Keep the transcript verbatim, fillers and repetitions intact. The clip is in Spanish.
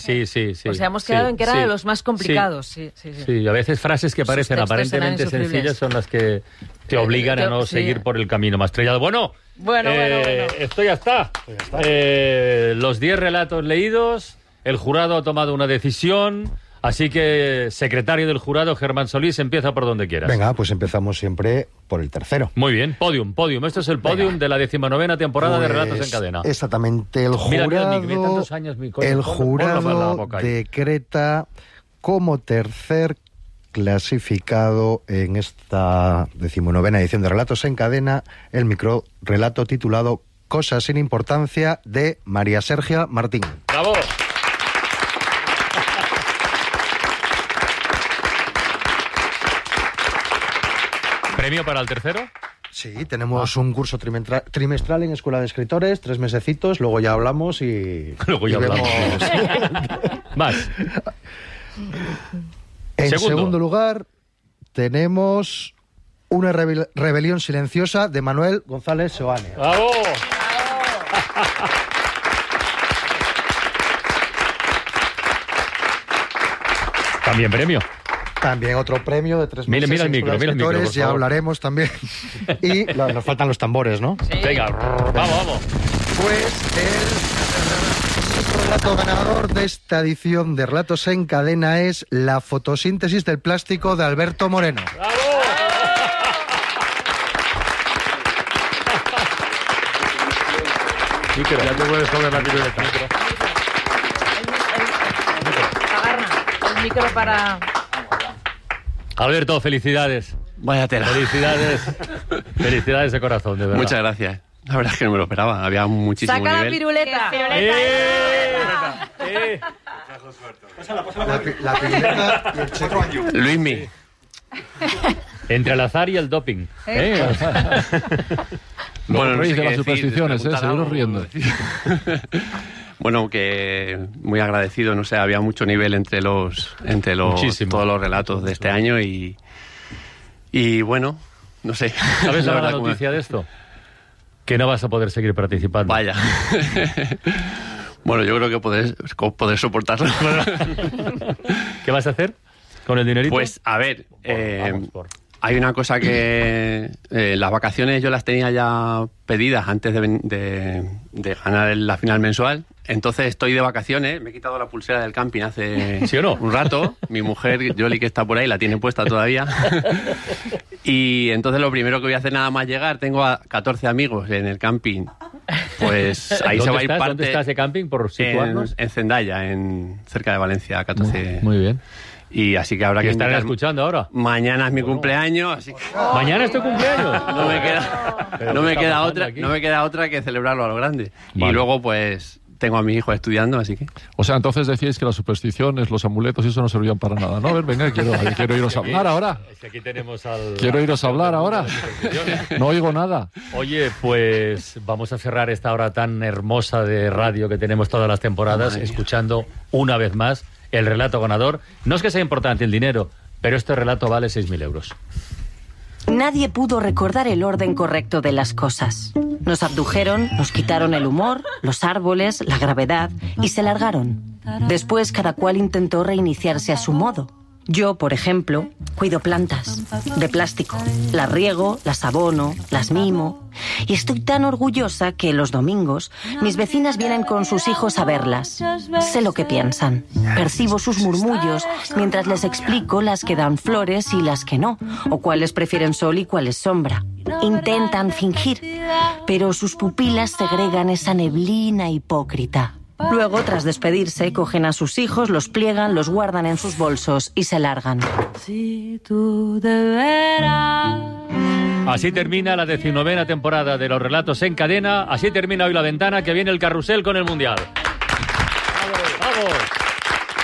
sí, sí, sí. O sea, hemos quedado sí, en que era sí, de los más complicados. Sí, sí, sí. Sí, a veces frases que parecen aparentemente insufribles. sencillas son las que te obligan a no sí. seguir por el camino más trillado. Bueno, Bueno, eh, bueno, bueno. esto ya está. Pues ya está. Eh, los diez relatos leídos, el jurado ha tomado una decisión, así que, secretario del jurado, Germán Solís, empieza por donde quieras. Venga, pues empezamos siempre por el tercero. Muy bien, podium, podium. Esto es el podium Venga. de la decimonovena temporada Pues, de Relatos en Cadena. Exactamente, el Mira, jurado, mira, mira, tantos años, mi coño, el ponlo, jurado ponlo para la boca ahí. decreta como tercer clasificado en esta decimonovena edición de Relatos en Cadena el microrelato titulado Cosas sin importancia de María Sergia Martín. ¡Bravo! ¿Premio para el tercero? Sí, tenemos ah. un curso trimestral, trimestral en Escuela de Escritores, tres mesecitos, luego ya hablamos y... Luego ya y hablamos. vemos... Más. En Segundo. segundo lugar, tenemos una rebel- rebelión silenciosa de Manuel González Seoane. ¡Bravo! También premio. También otro premio de tres Mira, meses mira el en micro, Escuela de mira el micro, Escritores, por ya favor. hablaremos también. Y no, nos faltan los tambores, ¿no? Sí. Venga, vamos, vamos. Pues el relato ganador de esta edición de Relatos en Cadena es La fotosíntesis del plástico de Alberto Moreno. ¡Bravo! Micro. Ya te puedes poner la piruleta. Agarra el micro para... Alberto, felicidades. Vaya tela. Felicidades. Felicidades de corazón, de verdad. Muchas gracias. La verdad es que no me lo esperaba. Había muchísimo Saca la nivel. piruleta. ¡Eh! ¡Eh! La, pi- la piruleta y el cheque. Luismi. Entre el azar y el doping. ¿Eh? Bueno, Los no sé reyes de qué las decir, supersticiones, ¿eh? preguntar Seguro algo. riendo. Bueno, que muy agradecido, no sé, había mucho nivel entre los entre los Muchísimo. todos los relatos de este año y y bueno, no sé. ¿Sabes la verdad buena como- noticia de esto? Que no vas a poder seguir participando. Vaya. Bueno, yo creo que poder, poder soportarlo. ¿Qué vas a hacer con el dinerito? Pues, a ver, eh, Vamos por- hay una cosa que... eh, las vacaciones yo las tenía ya pedidas antes de, ven- de, de ganar la final mensual. Entonces estoy de vacaciones, me he quitado la pulsera del camping hace ¿Sí o no? un rato. Mi mujer, Yoli, que está por ahí, la tiene puesta todavía. Y entonces lo primero que voy a hacer nada más llegar, tengo a catorce amigos en el camping. Pues ahí se ¿Dónde va a ir estás? parte... ¿Dónde estás de camping, por en, situarnos? en Zendaya, en, cerca de Valencia, catorce. Muy bien. Y así que habrá ¿Qué que estarán invitar- escuchando ahora? Mañana es mi cumpleaños, así que ¿Mañana es tu cumpleaños? no me queda, Pero no ¿qué me está queda pasando otra, aquí? no me queda otra que celebrarlo a lo grande. Vale. Y luego pues tengo a mis hijos estudiando, así que O sea, entonces decíais que las supersticiones, los amuletos y eso no servían para nada, ¿no? A ver, venga, quiero, quiero iros a hablar ahora. Es que aquí tenemos al... Quiero iros a hablar ahora. No oigo nada. Oye, pues vamos a cerrar esta hora tan hermosa de radio que tenemos todas las temporadas, Madre mía. escuchando una vez más el relato ganador. No es que sea importante el dinero, pero este relato vale seis mil euros. Nadie pudo recordar el orden correcto de las cosas. Nos abdujeron, nos quitaron el humor, los árboles, la gravedad y se largaron. Después cada cual intentó reiniciarse a su modo. Yo, por ejemplo, cuido plantas de plástico. Las riego, las abono, las mimo. Y estoy tan orgullosa que los domingos mis vecinas vienen con sus hijos a verlas. Sé lo que piensan. Percibo sus murmullos mientras les explico las que dan flores y las que no, o cuáles prefieren sol y cuáles sombra. Intentan fingir, pero sus pupilas segregan esa neblina hipócrita. Luego, tras despedirse, cogen a sus hijos, los pliegan, los guardan en sus bolsos y se largan. Si tú de veras. Así termina la decimonovena temporada de los relatos en cadena. Así termina hoy La Ventana, que viene el carrusel con el Mundial. ¡Vamos! ¡Vamos!